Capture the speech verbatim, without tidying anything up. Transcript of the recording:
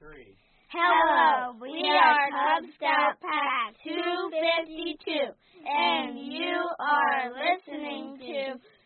fifty-three. Hello, we are Cub Scout Pack two fifty-two, and you are listening to